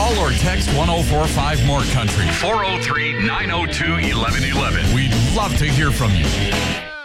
Call or text 1045 More Country, 403-902-1111. We'd love to hear from you.